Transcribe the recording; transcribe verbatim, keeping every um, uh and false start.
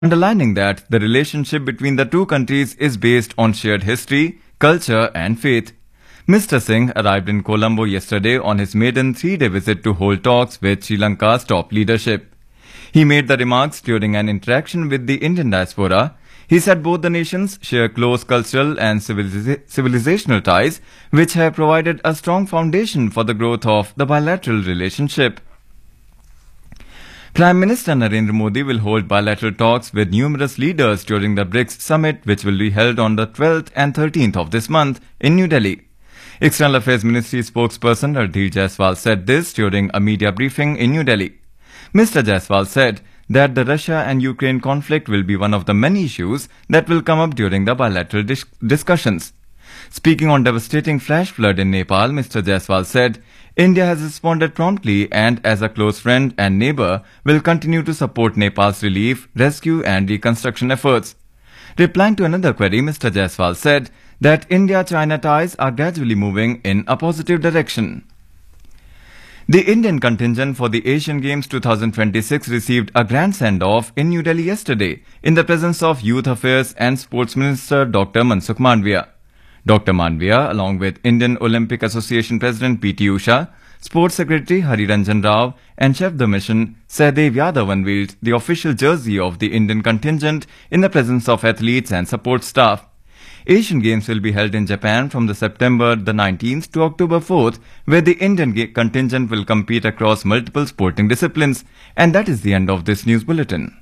underlining that the relationship between the two countries is based on shared history, culture and faith. Mister Singh arrived in Colombo yesterday on his maiden three-day visit to hold talks with Sri Lanka's top leadership. He made the remarks during an interaction with the Indian diaspora. He said both the nations share close cultural and civiliza- civilizational ties, which have provided a strong foundation for the growth of the bilateral relationship. Prime Minister Narendra Modi will hold bilateral talks with numerous leaders during the BRICS summit, which will be held on the twelfth and thirteenth of this month in New Delhi. External Affairs Ministry spokesperson Randhir Jaiswal said this during a media briefing in New Delhi. Mister Jaiswal said that the Russia and Ukraine conflict will be one of the many issues that will come up during the bilateral dis- discussions. Speaking on devastating flash flood in Nepal, Mister Jaiswal said, India has responded promptly and as a close friend and neighbor will continue to support Nepal's relief, rescue and reconstruction efforts. Replying to another query, Mister Jaiswal said that India-China ties are gradually moving in a positive direction. The Indian contingent for the Asian Games twenty twenty-six received a grand send-off in New Delhi yesterday in the presence of Youth Affairs and Sports Minister Doctor Mansukh Mandavia. Doctor Mandavia, along with Indian Olympic Association President P T Usha, Sports Secretary Hari Ranjan Rao and Chef de Mission Sahdev Yadav unveiled the official jersey of the Indian contingent in the presence of athletes and support staff. Asian Games will be held in Japan from the September the nineteenth to October fourth, where the Indian contingent will compete across multiple sporting disciplines. And that is the end of this news bulletin.